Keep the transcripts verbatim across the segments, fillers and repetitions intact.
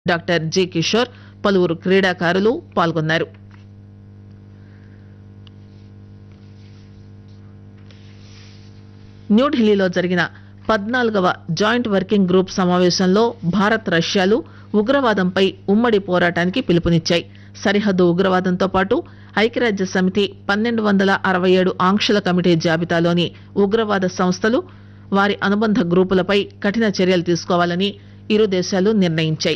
Doctor G Kishore పలువురు క్రీడాకారులు పాల్గొన్నారు. న్యూఢిల్లీలో జరిగిన పద్నాలుగవ జాయింట్ వర్కింగ్ గ్రూప్ సమావేశంలో భారత్ రష్యాలు ఉగ్రవాదంపై ఉమ్మడి పోరాటానికి పిలుపునిచ్చాయి. సరిహద్దు ఉగ్రవాదంతో పాటు ఐక్యరాజ్య సమితి పన్నెండు వందల అరవై ఏడు ఆంక్షల కమిటీ జాబితాలోని ఉగ్రవాద సంస్థలు వారి అనుబంధ గ్రూపులపై కఠిన చర్యలు తీసుకోవాలని ఇరు దేశాలు నిర్ణయించాయి.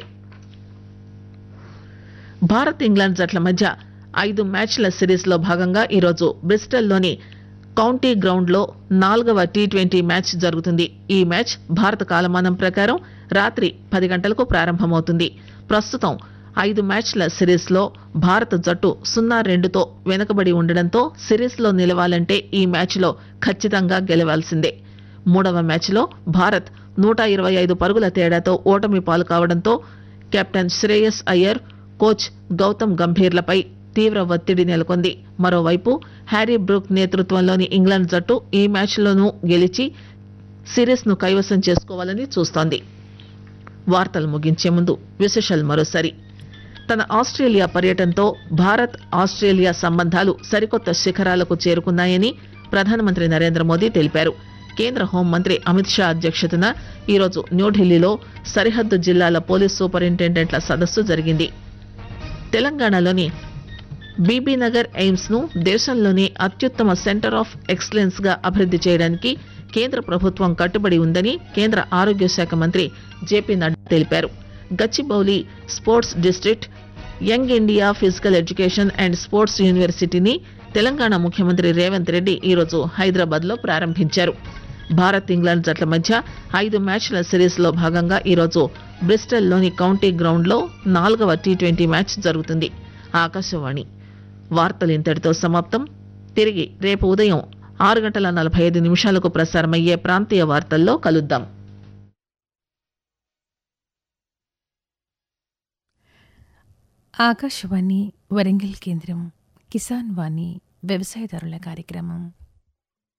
భారత్ ఇంగ్లాండ్ జట్ల మధ్య ఐదు మ్యాచ్ల సిరీస్ లో భాగంగా ఈరోజు బ్రిస్టల్లోని కౌంటీ గ్రౌండ్ లో నాలుగవ టీ ట్వంటీ మ్యాచ్ జరుగుతుంది. ఈ మ్యాచ్ భారత కాలమానం ప్రకారం రాత్రి పది గంటలకు ప్రారంభమవుతుంది. ప్రస్తుతం ఐదు మ్యాచ్ల సిరీస్ లో భారత జట్టు సున్నా రెండుతో వెనుకబడి ఉండడంతో సిరీస్ లో నిలవాలంటే ఈ మ్యాచ్ లో ఖచ్చితంగా గెలవాల్సిందే. మూడవ మ్యాచ్ లో భారత్ నూట ఇరవై ఐదు పరుగుల తేడాతో ఓటమి పాలు కావడంతో కెప్టెన్ శ్రేయస్ అయ్యర్, కోచ్ గౌతమ్ గంభీర్లపై తీవ్ర ఒత్తిడి నెలకొంది. మరోవైపు హ్యారీ బ్రూక్ నేతృత్వంలోని ఇంగ్లాండ్ జట్టు ఈ మ్యాచ్లోనూ గెలిచి సిరీస్ ను కైవసం చేసుకోవాలని చూస్తోంది. వార్తలు ముగించే ముందు విశేషాలు మరోసారి. తన ఆస్ట్రేలియా పర్యటనతో భారత్ ఆస్ట్రేలియా సంబంధాలు సరికొత్త శిఖరాలకు చేరుకున్నాయని ప్రధానమంత్రి నరేంద్ర మోదీ తెలిపారు. కేంద్ర హోంమంత్రి అమిత్ షా అధ్యక్షతన ఈరోజు న్యూఢిల్లీలో సరిహద్దు జిల్లాల పోలీస్ సూపరింటెండెంట్ల సదస్సు జరిగింది. తెలంగాణలోని బీబీనగర్ ఎయిమ్స్ ను దేశంలోనే అత్యుత్తమ సెంటర్ ఆఫ్ ఎక్సలెన్స్ గా అభివృద్ది చేయడానికి కేంద్ర ప్రభుత్వం కట్టుబడి ఉందని కేంద్ర ఆరోగ్య శాఖ మంత్రి జేపీ నడ్డా తెలిపారు. Gachibowli sports district young India physical education and sports యూనివర్సిటీని తెలంగాణ ముఖ్యమంత్రి రేవంత్ రెడ్డి ఈరోజు హైదరాబాద్ లో ప్రారంభించారు. భారత్ ఇంగ్లాండ్ జట్ల మధ్య ఐదు మ్యాచ్ల సిరీస్ లో భాగంగా ఈరోజు బ్రిస్టల్లోని కౌంటీ గ్రౌండ్ లో నాలుగవ టీ ట్వంటీ మ్యాచ్ జరుగుతుంది. ఆకాశవాణి వార్తలు ఇంతటితో సమాప్తం. తిరిగి రేపు ఉదయం ఆరు గంటల నలభై ఐదు నిమిషాలకు ప్రసారమయ్యే ప్రాంతీయ వార్తల్లో కలుద్దాం. ఆకాశవాణి వరంగల్ కేంద్రం కిసాన్ వాణి వ్యవసాయదారుల కార్యక్రమం.